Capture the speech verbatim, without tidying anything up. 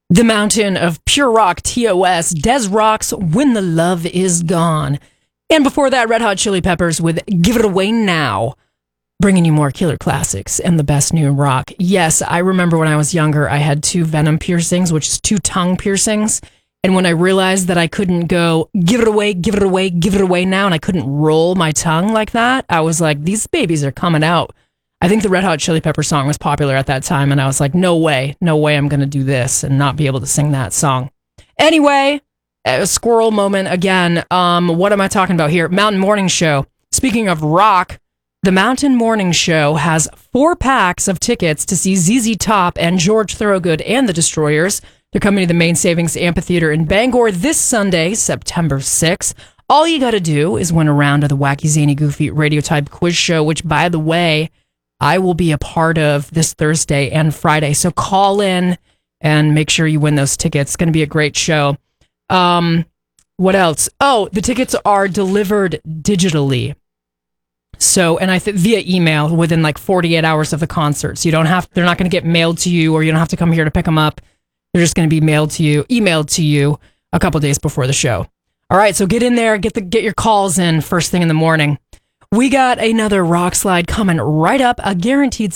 The mountain of pure rock, T O S, Des Rocks, When the Love Is Gone. And before that, Red Hot Chili Peppers with Give It Away Now, bringing you more killer classics and the best new rock. Yes, I remember when I was younger, I had two venom piercings, which is two tongue piercings. And when I realized that I couldn't go, give it away, give it away, give it away now, and I couldn't roll my tongue like that, I was like, these babies are coming out. I think the Red Hot Chili Pepper song was popular at that time, and I was like, no way, no way I'm going to do this and not be able to sing that song. Anyway, a squirrel moment again. Um, what am I talking about here? Mountain Morning Show. Speaking of rock, the Mountain Morning Show has four packs of tickets to see Z Z Top and George Thorogood and the Destroyers. They're coming to the Main Savings Amphitheater in Bangor this Sunday, September sixth. All you got to do is win a round of the Wacky Zany Goofy radio type quiz show, which, by the way, I will be a part of this Thursday and Friday. So call in and make sure you win those tickets. It's going to be a great show. Um, what else? Oh, the tickets are delivered digitally. So, and I think via email within like forty-eight hours of the concert. So you don't have, they're not going to get mailed to you, or you don't have to come here to pick them up. They're just going to be mailed to you, emailed to you a couple days before the show. All right. So get in there, get the, get your calls in first thing in the morning. We got another rock slide coming right up, a guaranteed